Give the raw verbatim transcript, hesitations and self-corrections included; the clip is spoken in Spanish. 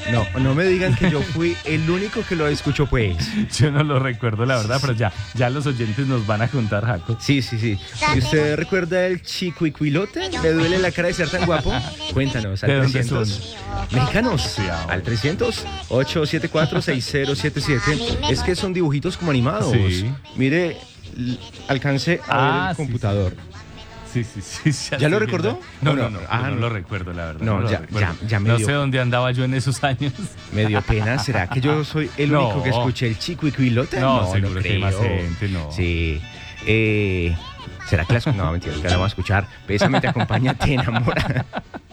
No, no me digan que yo fui el único que lo escuchó, pues. Yo no lo recuerdo, la verdad, pero ya, ya los oyentes nos van a contar, Jaco. Sí, sí, sí. ¿Y usted recuerda el chiquicuilote? ¿Le duele la cara de ser tan guapo? Cuéntanos, al ¿De dónde trescientos. ¿Mexicanos? Sí, ahora. Al trescientos, ochocientos setenta y cuatro, sesenta setenta y siete. Es que son dibujitos como animados. Sí. Mire, l- alcancé a Ah, ver el sí, computador. Sí, sí, sí. sí, ¿Ya lo estoy recordó? viendo. No, ¿O no, no? no, Ah, no, no no. lo recuerdo, la verdad. No, lo ya- recuerdo. ya- ya me No dio- sé dónde andaba yo en esos años. Me dio pena. ¿Será que yo soy el No. único que escuché el chiquicuilote? No, seguro que hay creo. más gente, no. Sí. Eh, ¿Será que las... No, mentira, que la vamos a escuchar. Bésame, te acompaña, te enamora.